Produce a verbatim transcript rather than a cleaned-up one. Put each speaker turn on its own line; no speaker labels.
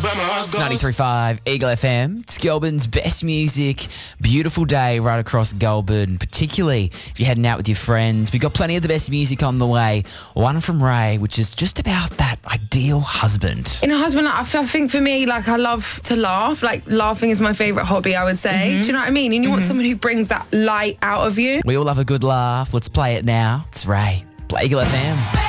It's ninety-three point five Eagle F M. It's Goulburn's best music. Beautiful day right across Goulburn, particularly if you're heading out with your friends. We've got plenty of the best music on the way. One from Ray, which is just about that ideal husband.
In a husband, I f- I think for me, like, I love to laugh. Like, laughing is my favourite hobby, I would say.
Mm-hmm.
Do you know what I mean? And you
Mm-hmm.
want someone who brings that light out of you.
We all love a good laugh. Let's play it now. It's Ray. Play Eagle F M.